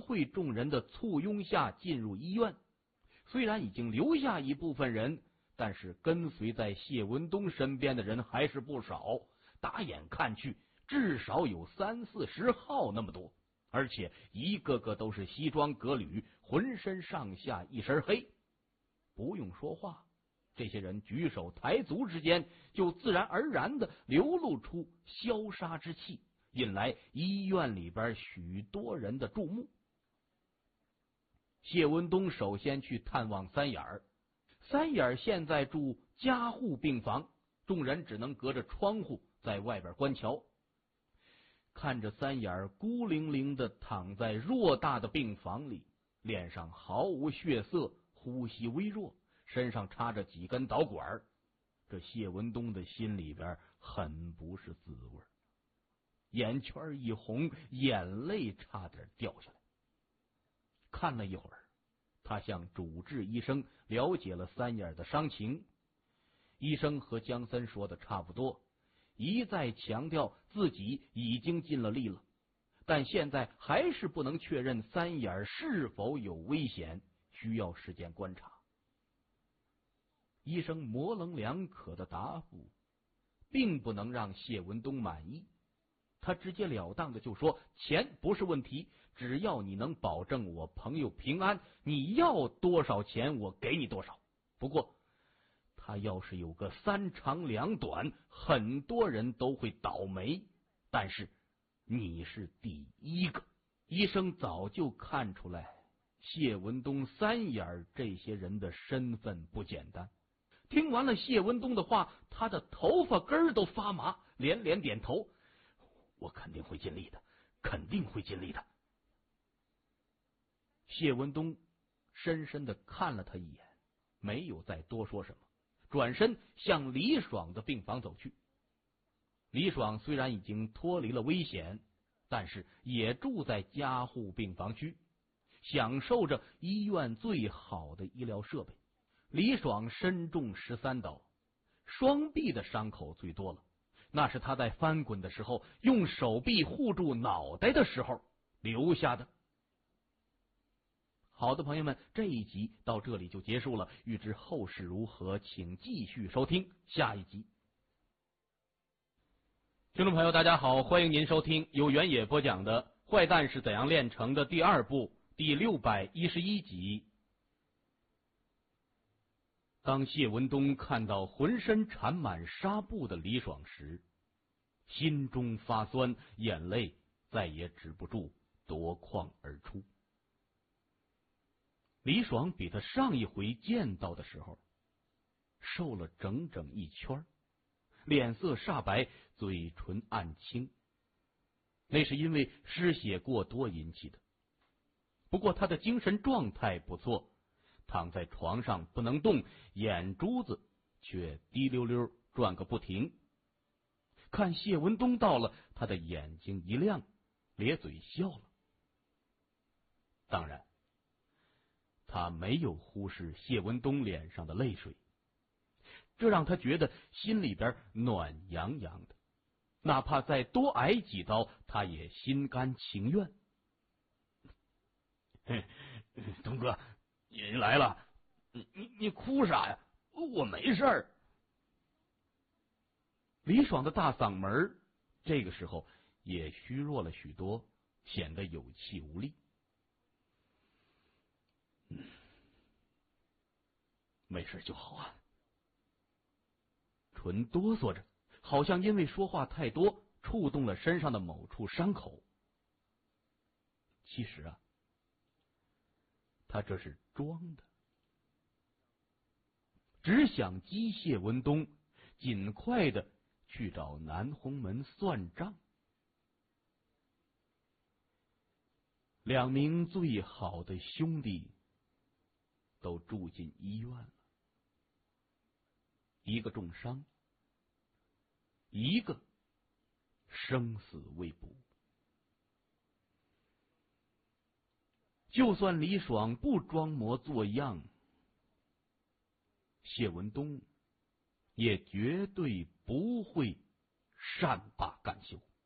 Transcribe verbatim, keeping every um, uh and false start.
会众人的簇拥下进入医院。虽然已经留下一部分人，但是跟随在谢文东身边的人还是不少，打眼看去至少有三四十号那么多，而且一个个都是西装革履，浑身上下一身黑。不用说话，这些人举手抬足之间就自然而然的流露出消杀之气，引来医院里边许多人的注目。谢文东首先去探望三眼儿，三眼儿现在住加护病房，众人只能隔着窗户在外边观瞧。看着三眼儿孤零零的躺在偌大的病房里，脸上毫无血色，呼吸微弱，身上插着几根导管，这谢文东的心里边很不是滋味，眼圈一红，眼泪差点掉下来。看了一会儿，他向主治医生了解了三眼的伤情。医生和江森说的差不多，一再强调自己已经尽了力了，但现在还是不能确认三眼是否有危险，需要时间观察。医生模棱两可的答复并不能让谢文东满意，他直截了当的就说，钱不是问题，只要你能保证我朋友平安，你要多少钱我给你多少。不过他要是有个三长两短，很多人都会倒霉，但是你是第一个。医生早就看出来谢文东、三眼这些人的身份不简单。听完了谢文东的话，他的头发根都发麻，连连点头，我肯定会尽力的，肯定会尽力的。谢文东深深的看了他一眼，没有再多说什么，转身向李爽的病房走去。李爽虽然已经脱离了危险，但是也住在加护病房区，享受着医院最好的医疗设备。李爽身中十三刀，双臂的伤口最多了，那是他在翻滚的时候用手臂护住脑袋的时候留下的。好的，朋友们，这一集到这里就结束了，欲知后事如何，请继续收听下一集。听众朋友大家好，欢迎您收听由原野播讲的《坏蛋是怎样炼成的》第二部第六百一十一集。当谢文东看到浑身缠满纱布的李爽时，心中发酸，眼泪再也止不住夺眶而出。李爽比他上一回见到的时候瘦了整整一圈，脸色煞白，嘴唇暗青，那是因为失血过多引起的。不过他的精神状态不错，躺在床上不能动，眼珠子却滴溜溜转个不停。看谢文东到了，他的眼睛一亮，咧嘴笑了。当然他没有忽视谢文东脸上的泪水，这让他觉得心里边暖洋洋的，哪怕再多挨几刀他也心甘情愿。 东哥，你来了，你你你哭啥呀？我没事儿。 李爽的大嗓门这个时候也虚弱了许多，显得有气无力。 嗯，没事就好啊。 唇哆嗦着，好像因为说话太多触动了身上的某处伤口。其实啊，他这是装的，只想激谢文东尽快的去找南红门算账。两名最好的兄弟都住进医院了，一个重伤，一个生死未卜。就算李爽不装模作样，谢文东也绝对不会善罢甘休。